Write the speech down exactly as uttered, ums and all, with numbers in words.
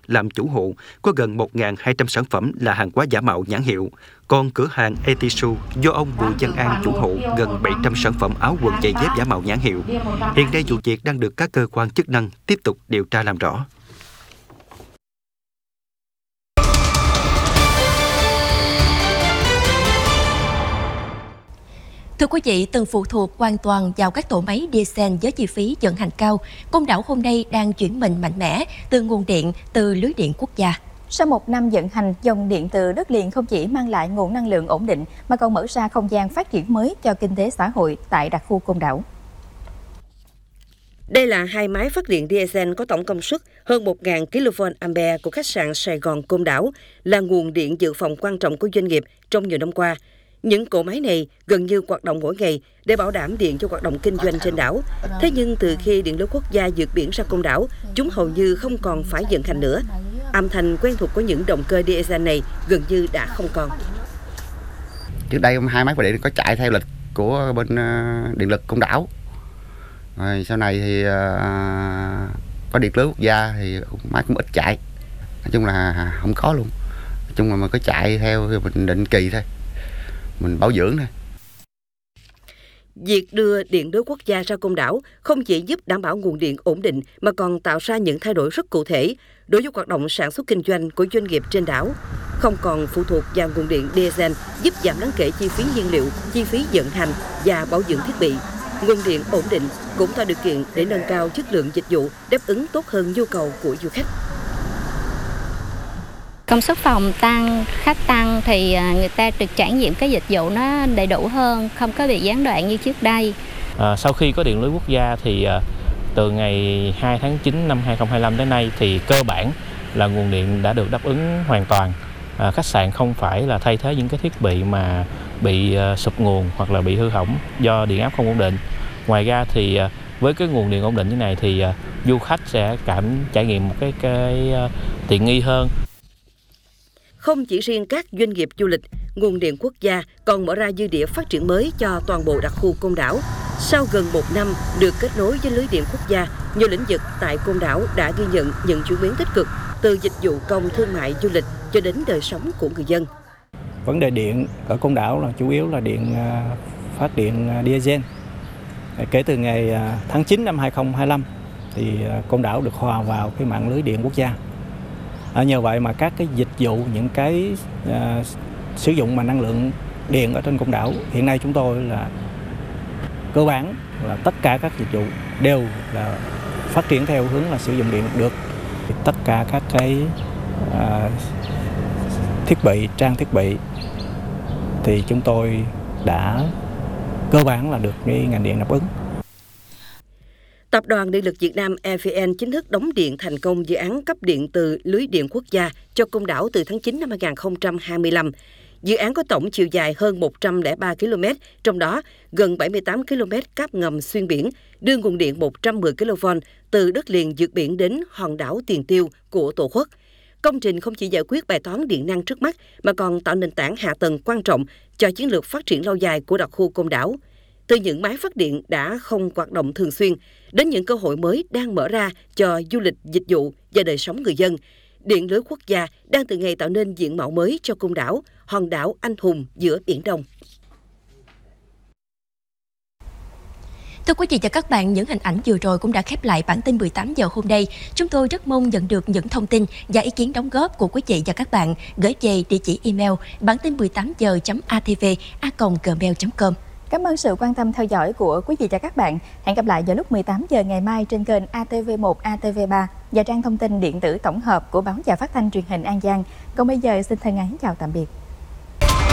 làm chủ hộ, có gần một nghìn hai trăm sản phẩm là hàng hóa giả mạo nhãn hiệu. Còn cửa hàng Etisu do ông Bùi Văn An chủ hộ, gần bảy trăm sản phẩm áo quần giày dép giả mạo nhãn hiệu. Hiện nay vụ việc đang được các cơ quan chức năng tiếp tục điều tra làm rõ. Thưa quý vị, từng phụ thuộc hoàn toàn vào các tổ máy diesel với chi phí vận hành cao, Côn Đảo hôm nay đang chuyển mình mạnh mẽ từ nguồn điện từ lưới điện quốc gia. Sau một năm vận hành, dòng điện từ đất liền không chỉ mang lại nguồn năng lượng ổn định mà còn mở ra không gian phát triển mới cho kinh tế xã hội tại đặc khu Côn Đảo. Đây là hai máy phát điện diesel có tổng công suất hơn một nghìn ki lô vôn ampere của khách sạn Sài Gòn Côn Đảo, là nguồn điện dự phòng quan trọng của doanh nghiệp trong nhiều năm qua. Những cỗ máy này gần như hoạt động mỗi ngày để bảo đảm điện cho hoạt động kinh doanh trên đảo. Thế nhưng từ khi điện lưới quốc gia vượt biển ra Côn Đảo, chúng hầu như không còn phải vận hành nữa. Âm thanh quen thuộc của những động cơ diesel này gần như đã không còn. Trước đây hai máy phát điện có chạy theo lịch của bên điện lực Côn Đảo. Rồi sau này thì có điện lưới quốc gia thì máy cũng ít chạy. Nói chung là không có luôn. Nói chung là mình có chạy theo mình định kỳ thôi. Mình bảo dưỡng thôi. Việc đưa điện lưới quốc gia ra Côn Đảo không chỉ giúp đảm bảo nguồn điện ổn định mà còn tạo ra những thay đổi rất cụ thể đối với hoạt động sản xuất kinh doanh của doanh nghiệp trên đảo. Không còn phụ thuộc vào nguồn điện diesel, giúp giảm đáng kể chi phí nhiên liệu, chi phí vận hành và bảo dưỡng thiết bị. Nguồn điện ổn định cũng tạo điều kiện để nâng cao chất lượng dịch vụ, đáp ứng tốt hơn nhu cầu của du khách. Công suất phòng tăng, khách tăng thì người ta được trải nghiệm cái dịch vụ nó đầy đủ hơn, không có bị gián đoạn như trước đây. À, sau khi có điện lưới quốc gia thì à, từ ngày hai tháng chín năm hai nghìn không trăm hai mươi lăm đến nay thì cơ bản là nguồn điện đã được đáp ứng hoàn toàn. À, khách sạn không phải là thay thế những cái thiết bị mà bị à, sụp nguồn hoặc là bị hư hỏng do điện áp không ổn định. Ngoài ra thì à, với cái nguồn điện ổn định như này thì à, du khách sẽ cảm trải nghiệm một cái, cái à, tiện nghi hơn. Không chỉ riêng các doanh nghiệp du lịch, nguồn điện quốc gia còn mở ra dư địa phát triển mới cho toàn bộ đặc khu Côn Đảo. Sau gần một năm được kết nối với lưới điện quốc gia, nhiều lĩnh vực tại Côn Đảo đã ghi nhận những chuyển biến tích cực từ dịch vụ công, thương mại, du lịch cho đến đời sống của người dân. Vấn đề điện ở Côn Đảo là chủ yếu là điện phát điện diesel. Kể từ ngày tháng chín năm hai nghìn không trăm hai mươi lăm thì Côn Đảo được hòa vào cái mạng lưới điện quốc gia. À, nhờ vậy mà các cái dịch vụ, những cái uh, sử dụng mà năng lượng điện ở trên Côn Đảo hiện nay chúng tôi là cơ bản là tất cả các dịch vụ đều là phát triển theo hướng là sử dụng điện được. Tất cả các cái uh, thiết bị, trang thiết bị thì chúng tôi đã cơ bản là được cái ngành điện đáp ứng. Tập đoàn Điện lực Việt Nam e vê en chính thức đóng điện thành công dự án cấp điện từ lưới điện quốc gia cho Côn Đảo từ tháng chín năm hai nghìn không trăm hai mươi lăm. Dự án có tổng chiều dài hơn một trăm lẻ ba ki lô mét, trong đó gần bảy mươi tám ki lô mét cáp ngầm xuyên biển, đưa nguồn điện một trăm mười ki lô vôn từ đất liền vượt biển đến hòn đảo tiền tiêu của Tổ quốc. Công trình không chỉ giải quyết bài toán điện năng trước mắt mà còn tạo nền tảng hạ tầng quan trọng cho chiến lược phát triển lâu dài của đặc khu Côn Đảo. Từ những máy phát điện đã không hoạt động thường xuyên đến những cơ hội mới đang mở ra cho du lịch, dịch vụ và đời sống người dân, điện lưới quốc gia đang từ ngày tạo nên diện mạo mới cho Côn Đảo, hòn đảo anh hùng giữa Biển Đông. Thưa quý vị và các bạn, những hình ảnh vừa rồi cũng đã khép lại bản tin mười tám giờ hôm nay. Chúng tôi rất mong nhận được những thông tin và ý kiến đóng góp của quý vị và các bạn gửi về địa chỉ email bản tin mười tám giờ chấm a tê vê a còng gmail chấm com. Cảm ơn sự quan tâm theo dõi của quý vị và các bạn. Hẹn gặp lại vào lúc mười tám giờ ngày mai trên kênh a tê vê một, a tê vê ba và trang thông tin điện tử tổng hợp của báo Và Phát thanh Truyền hình An Giang. Còn bây giờ xin thân ái chào tạm biệt.